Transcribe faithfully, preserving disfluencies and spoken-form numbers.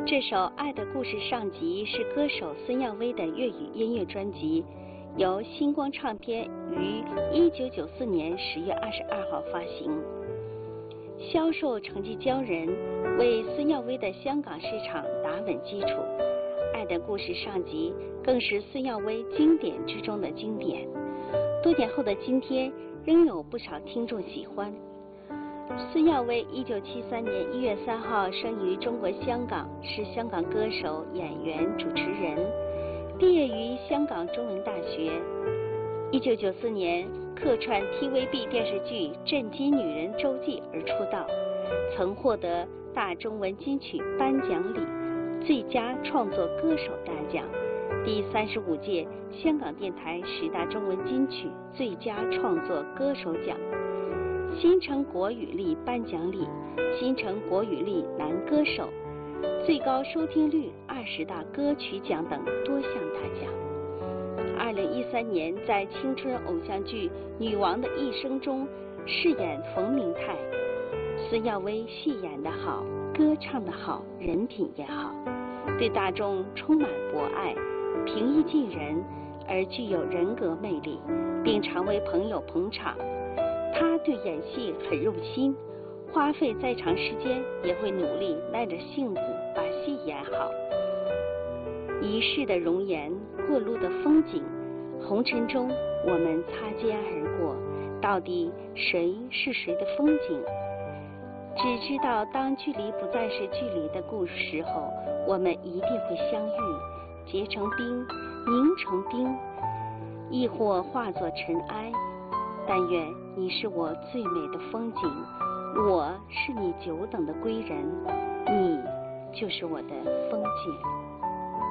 这首《爱的故事》上集是歌手孙耀威的粤语音乐专辑，由星光唱片于一九九四年十月二十二号发行，销售成绩骄人，为孙耀威的香港市场打稳基础。《爱的故事》上集更是孙耀威经典之中的经典，多年后的今天仍有不少听众喜欢。孙耀威一九七三年一月三号生于中国香港，是香港歌手、演员、主持人，毕业于香港中文大学。一九九四年客串 T V B 电视剧《震惊女人周记》而出道，曾获得大中文金曲颁奖礼最佳创作歌手大奖、第三十五届香港电台十大中文金曲最佳创作歌手奖、新城国语力颁奖礼、新城国语力男歌手、最高收听率二十大歌曲奖等多项大奖。二零一三年在青春偶像剧《女王的一生》中饰演冯明泰。孙耀威戏演得好，歌唱得好，人品也好，对大众充满博爱，平易近人，而具有人格魅力，并常为朋友捧场。他对演戏很用心，花费再长时间也会努力耐着性子把戏演好。一世的容颜，过路的风景，红尘中我们擦肩而过，到底谁是谁的风景？只知道当距离不再是距离的故事时候，我们一定会相遇，结成冰，凝成冰，亦或化作尘埃。但愿你是我最美的风景，我是你久等的归人，你就是我的风景。